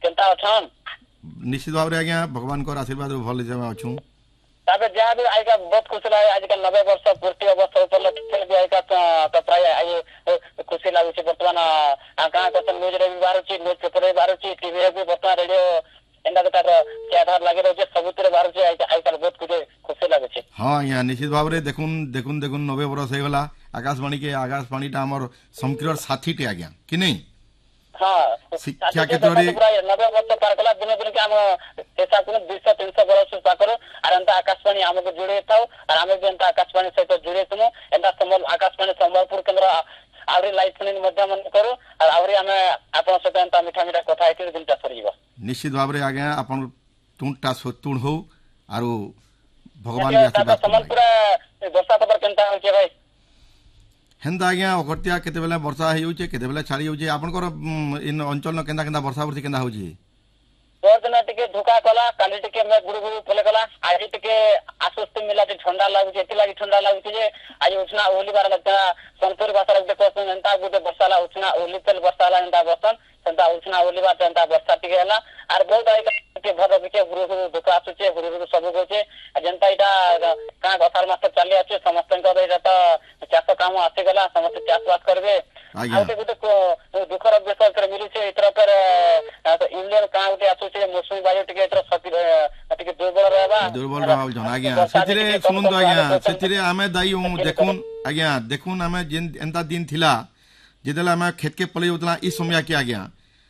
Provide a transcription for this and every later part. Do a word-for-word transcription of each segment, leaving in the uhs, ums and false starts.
केनता अछन निश्चित भाव रे आज्ञा भगवान को आशीर्वाद भल जमा अछु ताबे जहाँ भी आइका बहुत खुशी लगे आजकल नब्बे वर्ष पूर्ति अवस्था उपलब्ध भी आइका तो प्राय आई खुशी लगुच बर्तमान गाँ कसन न्यूज रे भी बाहर न्यूज पेपर बाहर टीवी रे भी बर्तमान रेडियो एंदा तार आधार लगे रहे सबुत बाहर आजकल बहुत कुछ खुशी लगुच हाँ यहाँ निश्चित भाव रे देखुन देखुन देखुन नब्बे वर्ष हो गला आकाशवाणी के आकाशवाणी टा हमर समक्रियर साथी टे आज्ञा कि नहीं हाँ शिक्षा क्षेत्र रे नब्बे वर्ष पार कला दिन दिन के हम ऐसा कुछ दुईश तीन सौ वर्ष पाकर और आकाशवाणी आमको जोड़े था और आम भी आकाशवाणी सहित जोड़े तुम एंता समल आकाशवाणी संबलपुर केन्द्र आहरी लाइट सुनी मन करू और आहरी आम आप सहित मीठा मीठा कथा होती दिनटा सर निश्चित भाव रे आज्ञा आपन तुणटा तुण हो आरो भगवान भी आशीर्वाद संबलपुर वर्षा खबर केनता होचे भाई हेन्ता आज्ञा अगत्या केते बेला वर्षा हे होचे केते बेला छाड़ी होचे आपनकर इन अंचल न केनता केनता वर्षा वर्षी केनता होचे दिन टिके धुका कला काली टिके मैं गुरु गुरु पले कला आज टिके आश्वस्ति मिला ठंडा लागुचे एति लागि ठंडा लागुचे जे आज उछना ओली बार लगता सोनपुर भाषा देखो एंता गुटे वर्षाला उछना ओली तेल वर्षाला एंता बसन सेंता उछना ओली बार एंता वर्षा टिके हला आर बहुत आई के भर बिके गुरु गुरु धुका आसुचे गुरु गुरु सब होचे जनता इटा का असार मास चली आछे समस्त को एटा तो चाष काम आसी गला समस्त चाष बास करबे आउटे गुटे दुखर विषय कर मिली छे इतर पर इंडियन का गुटे आसुचे मौसमी बायु टिके इतर सती टिके दुर्बल रहबा दुर्बल रहबा जन आज्ञा सेतिरे सुनन तो आज्ञा सेतिरे आमे दाई हूं देखुन आज्ञा देखुन आमे जेन एंता दिन थिला जेदेला आमे खेत के पले उतला ई समय के आज्ञा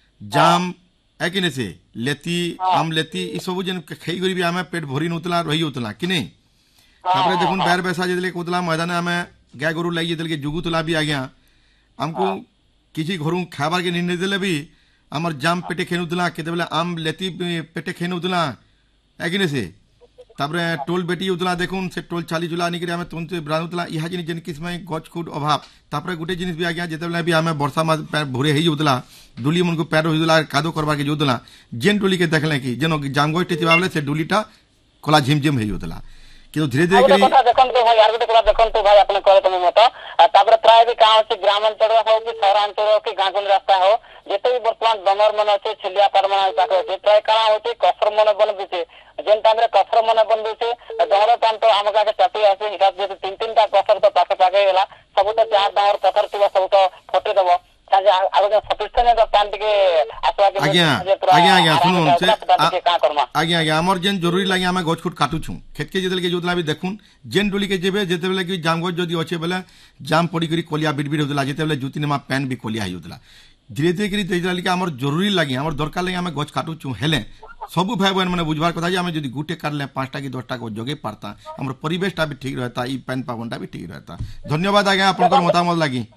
जाम है कि नहीं लेती आम लेती ई सब जेन खई गरी भी आमे पेट भरी नउतला रही उतला कि नहीं तापरे देखुन बैर बैसा जेदले कोतला मैदान आमे गाय गरु लाई जेदले के जुगुतला भी आज्ञा हमको किसी घरू खाबार के निर्णय देले भी हमर जाम पेटे खेनुतला केते बेला आम लेती पेटे खेनुतला है कि नहीं तापरे टोल बेटी उतला देखुन से टोल चाली जुला निकरे हमें तुनते ब्रानुतला इहा जिन जिन किस्म गछ खुड अभाव तापरे गुटे जिनिस भी आज्ञा जेते बेला भी हमें वर्षा मास पैर भोरे हेई उतला डुली मन को पैर होइला कादो करबा के जोतला जेन डुली के देखले कि जेनो जाम गोटे थिबाबले से डुलीटा कोला झिमझिम हेई उतला कि धीरे धीरे करी देखन तो भाई यार गुटे कोला देखन तो भाई आपन करे तुम मत तापरे प्राय भी गांव से ग्रामांचल हो कि शहरांचल हो कि गांगुल रास्ता हो जेते भी वर्तमान डमर मन আছে छिलिया पर मन पाके আছে प्राय काना होते कफर मन बन बिचे जेन टाइम रे कफर मन बन बिचे डमर टाइम तो हमका के चाटी आसे हिसाब जे तीन तीन ता कफर तो पाके पाके गेला सब तो चार डमर कफर तिबा सब तो फटे देबो ताजे आगे प्रतिष्ठान का टाइम के आसवा के आज्ञा आज्ञा आज्ञा सुनुन से आज्ञा आज्ञा हमर जेन जरूरी लागि हमें गछ खुट काटू छु खेत के जेदल के जोतला भी देखुन जेन डोली के जेबे जेते बेले कि जाम गछ जदी अछि बेले जाम पड़ी करी कोलिया बिडबिड होतला जेते बेले जुती नमा पेन भी कोलिया होतला धीरे धीरे करी तेजला कि हमर जरूरी लागि हमर दरकार लागि हमें गछ काटू छु हेले सब भाई बहन माने बुझबार कथा जे हमें जदी गुटे काटले पांचटा की दसटा को जगे पारता हमर परिवेशटा भी ठीक रहता ई पेन पावनटा भी ठीक रहता धन्यवाद आज्ञा आपनकर मतामत लागि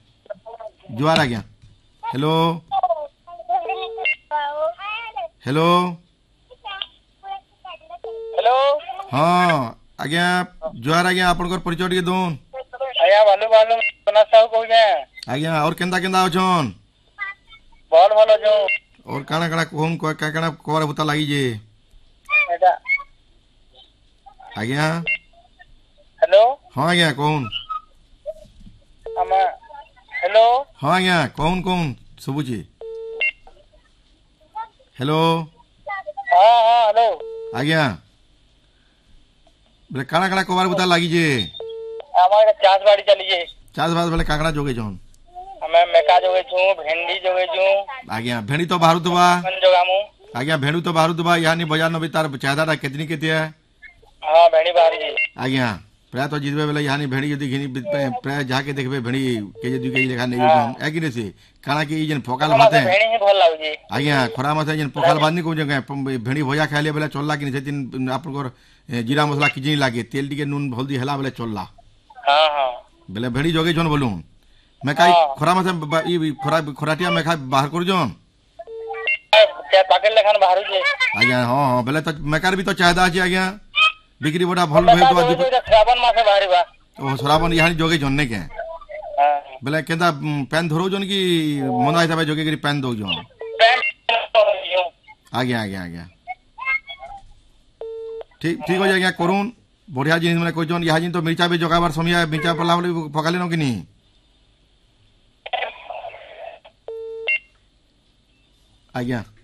जुआर आज्ञा हेलो हेलो हेलो हाँ आज्ञा जुआर आज्ञा आपनकर परिचय टिके दोन आया बालू बालू सोना साहू कहू आज्ञा और केंदा केंदा अछन बहुत भलो जो और काना काना कोन को का काना कोर बुता लागि जे एटा आज्ञा हेलो हां आज्ञा कौन हम हेलो हां आज्ञा कौन कौन सबुची हेलो हां हां हेलो आज्ञा बले काना काना कोबार बुता लागि जे हमारे चास बाड़ी चली जे चास बास बले काकड़ा जोगे जोन हमें मेका जोगे छु भेंडी जोगे छु आज्ञा भेंडी तो बाहर दुबा मन जोगामु आज्ञा भेंडू तो बाहर दुबा यानी बाजार न तार चाहदाटा कितनी केते है हां भेंडी बाहर जी आज्ञा प्राय तो जितबे बेले यानी भेंडी यदि घिनी प्राय जाके देखबे भेंडी केजी दु केजी लेखा नै हम है कि नसे काना कि जेन फोकाल भाते भेंडी ही भल लागु जी आज्ञा खरा मासे जेन फोकाल बादनी को जगह भेंडी भजा खाइले बेले चलला कि नसे दिन आपनकर जीरा मसला किजनी लागे तेल टिके नून हल्दी हला बेले चलला हां हां बेले भेंडी जोगे जोन बोलू मैं काई खरा मासे ई खरा खराटिया में खा बाहर कर जोन क्या पाकेट लेखान बाहर जी आज्ञा हां हां बेले तो मेकार भी तो चाहदा अछि आज्ञा बिक्री बड़ा भल भई तो श्रावण मासे बाहरीबा ओ श्रावण यानी जोगे जोन ने के हां बेले केदा पेन धरो जोन की मंदा हिसाब जोगे करी पेन दो जोन आज्ञा आज्ञा आज्ञा ठीक ठीक हो जाए आज्ञा करून बढ़िया जिनिस माने कोइ जोन यहा जिन तो मिर्चा भी जोगाबार समय मिर्चा पला बोले पकाले न कि नहीं आज्ञा